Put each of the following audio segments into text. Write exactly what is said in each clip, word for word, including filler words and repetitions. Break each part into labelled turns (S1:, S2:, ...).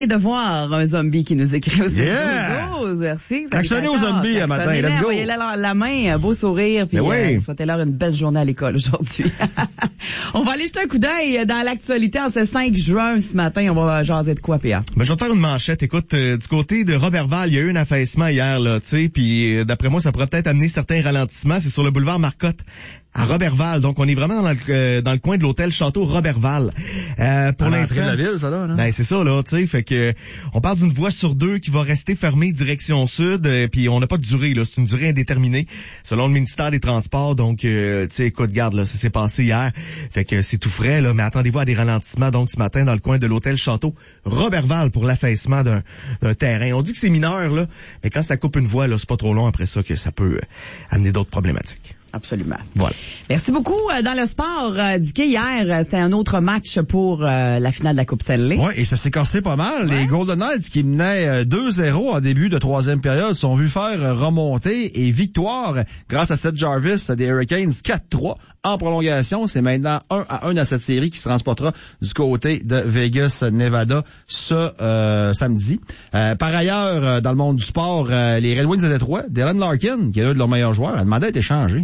S1: de voir un zombie qui nous écrit aussi.
S2: Yeah!
S1: douze, merci.
S2: Actionnez aux zombies à matin, let's go.
S1: Envoyez-leur la, la main, un beau sourire, puis
S2: oui.
S1: euh, souhaitez-leur une belle journée à l'école aujourd'hui. On va aller jeter un coup d'œil dans l'actualité en ce cinq juin ce matin. On va jaser de quoi, Pierre?
S2: Ben, je vais te faire une manchette. Écoute, euh, du côté de Robertval, il y a eu un affaissement hier, là, tu sais, puis euh, d'après moi, ça pourrait peut-être amener certains ralentissements. C'est sur le boulevard Marcotte, à Robertval. Donc, on est vraiment dans le, euh, dans le coin de l'hôtel Château Robertval. Euh, pour
S3: à
S2: l'instant,
S3: l'entrée de la ville, ça, là, là.
S2: Ben, c'est ça, là, tu sais, fait que on parle d'une voie sur deux qui va rester fermée direction sud, euh, puis on n'a pas de durée, là, c'est une durée indéterminée, selon le ministère des Transports. Donc, euh, tu sais, écoute, garde, là, ça s'est passé hier, fait que c'est tout frais, là, mais attendez-vous à des ralentissements, donc, ce matin, dans le coin de l'hôtel Château Robertval pour l'affaissement d'un, d'un terrain. On dit que c'est mineur, là, mais quand ça coupe une voie, là, c'est pas trop long après ça que ça peut euh, amener d'autres problématiques.
S1: Absolument.
S2: Voilà.
S1: Merci beaucoup. Dans le sport, euh, Dicky, hier, c'était un autre match pour euh, la finale de la Coupe Stanley.
S3: Oui, et ça s'est corsé pas mal.
S1: Ouais.
S3: Les Golden Knights qui menaient deux zéro en début de troisième période sont vus faire remonter et victoire grâce à Seth Jarvis des Hurricanes quatre trois en prolongation. C'est maintenant un à un dans cette série qui se transportera du côté de Vegas, Nevada, ce euh, samedi. Euh, par ailleurs, dans le monde du sport, euh, les Red Wings de Détroit, Dylan Larkin, qui est l'un de leurs meilleurs joueurs, a demandé à être échangé.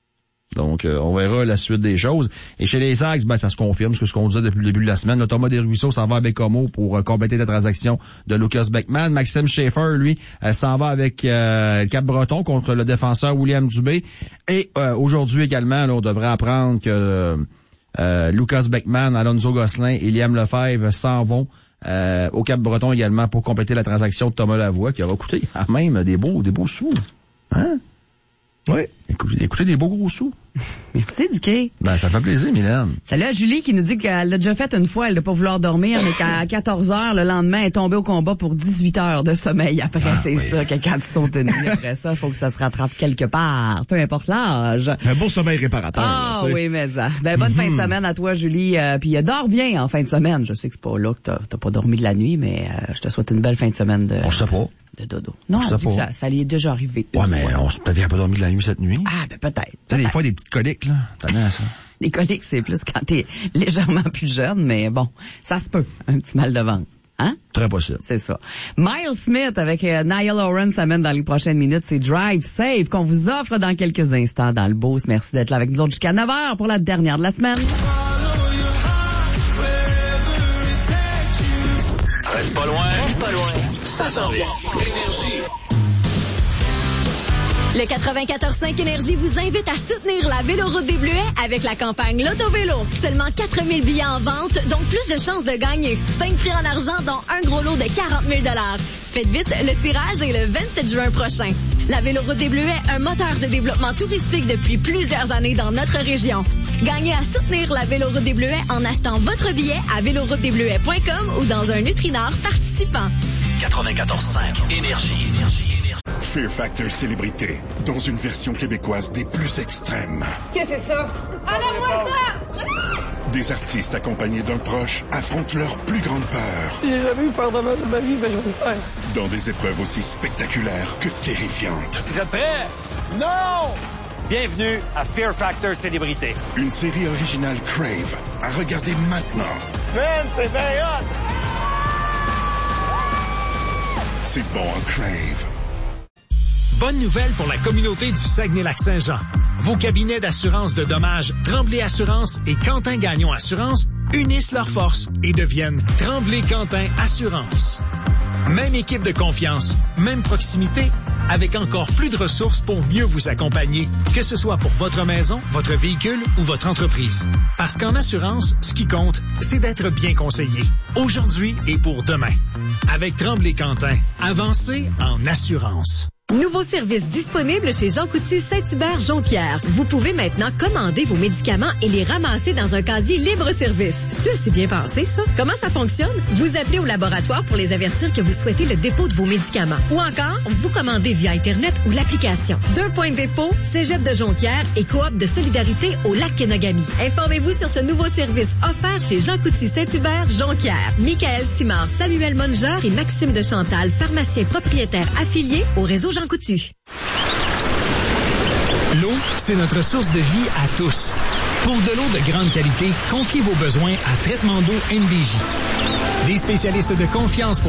S3: Donc, euh, on verra la suite des choses. Et chez les Sags, ben, ça se confirme, ce que ce qu'on disait depuis le début de la semaine. Le Thomas Desruisseaux s'en va avec Bécomo pour euh, compléter la transaction de Lucas Beckman. Maxime Schaefer, lui, euh, s'en va avec euh, le Cap-Breton contre le défenseur William Dubé. Et euh, aujourd'hui également, là, on devrait apprendre que euh, Lucas Beckman, Alonso Gosselin et Liam Lefebvre s'en vont euh, au Cap-Breton également pour compléter la transaction de Thomas Lavoie, qui aura coûté quand même des beaux, des beaux sous. Hein? Oui. Écoutez, écoutez des beaux gros sous.
S1: Merci, Dicky.
S3: Ben, ça fait plaisir, Mylène.
S1: Salut à Julie qui nous dit qu'elle l'a déjà fait une fois, elle n'a pas vouloir dormir, mais qu'à quatorze heures, le lendemain, elle est tombée au combat pour dix-huit heures de sommeil. Après, ah, c'est oui. ça, que quand ils sont tenus, après ça, il faut que ça se rattrape quelque part, peu importe l'âge.
S2: Un bon sommeil réparateur.
S1: Ah
S2: là,
S1: oui, mais ça. Ben, bonne mm-hmm. fin de semaine à toi, Julie. Euh, puis euh, dors bien en fin de semaine. Je sais que c'est pas là que t'as, t'as pas dormi de la nuit, mais euh, je te souhaite une belle fin de semaine de...
S3: On sait pas.
S1: De dodo. Non, on dit que ça, ça allait déjà arriver.
S3: Ouais, mais fois. on se peut-être pas dormi de la nuit cette nuit.
S1: Ah, ben peut-être.
S3: Tu sais, des fois, des petites coliques, là. T'as bien ça.
S1: Les coliques, c'est plus quand t'es légèrement plus jeune, mais bon, ça se peut. Un petit mal de ventre. Hein?
S3: Très possible.
S1: C'est ça. Miles Smith avec euh, Niall Horan s'amène dans les prochaines minutes. C'est Drive Safe qu'on vous offre dans quelques instants dans le Beauce. Merci d'être là avec nous autres jusqu'à neuf heures pour la dernière de la semaine.
S4: Reste pas loin. Reste pas loin. Ça s'en vient. Énergie.
S5: Le quatre-vingt-quatorze cinq Énergie vous invite à soutenir la Véloroute des Bleuets avec la campagne Loto-Vélo. Seulement quatre mille billets en vente, donc plus de chances de gagner. cinq prix en argent, dont un gros lot de quarante mille dollars. Faites vite, le tirage est le vingt-sept juin prochain. La Véloroute des Bleuets, un moteur de développement touristique depuis plusieurs années dans notre région. Gagnez à soutenir la Véloroute des Bleuets en achetant votre billet à véloroute des bleuets point com ou dans un Nutrinor participant.
S4: quatre-vingt-quatorze cinq Énergie. Énergie.
S6: Fear Factor Célébrité, dans une version québécoise des plus extrêmes.
S7: Qu'est-ce que c'est ça? Enlève-moi ça!
S6: Des artistes accompagnés d'un proche affrontent leur plus grande peur.
S7: J'ai jamais eu peur de ma vie, mais j'en ai peur.
S6: Dans des épreuves aussi spectaculaires que terrifiantes.
S8: Vous êtes prêts? Non! Bienvenue à Fear Factor Célébrité.
S6: Une série originale Crave à regarder maintenant.
S8: Man, c'est bien hot!
S6: C'est bon en Crave.
S9: Bonne nouvelle pour la communauté du Saguenay-Lac-Saint-Jean. Vos cabinets d'assurance de dommages Tremblay Assurance et Quentin Gagnon Assurance unissent leurs forces et deviennent Tremblay Quentin Assurance. Même équipe de confiance, même proximité, avec encore plus de ressources pour mieux vous accompagner, que ce soit pour votre maison, votre véhicule ou votre entreprise. Parce qu'en assurance, ce qui compte, c'est d'être bien conseillé, aujourd'hui et pour demain. Avec Tremblay Quentin, avancez en assurance.
S5: Nouveau service disponible chez Jean Coutu Saint-Hubert-Jonquière. Vous pouvez maintenant commander vos médicaments et les ramasser dans un casier libre-service. C'est assez bien pensé, ça? Comment ça fonctionne? Vous appelez au laboratoire pour les avertir que vous souhaitez le dépôt de vos médicaments. Ou encore, vous commandez via Internet ou l'application. Deux points de dépôt, Cégep de Jonquière et Coop de solidarité au Lac-Kenogami. Informez-vous sur ce nouveau service offert chez Jean Coutu Saint-Hubert-Jonquière. Michael Simard, Samuel Monger et Maxime de Chantal, pharmaciens propriétaires affiliés au réseau Jean Coutu.
S9: L'eau, c'est notre source de vie à tous. Pour de l'eau de grande qualité, confiez vos besoins à Traitement d'eau M D J. Des spécialistes de confiance pour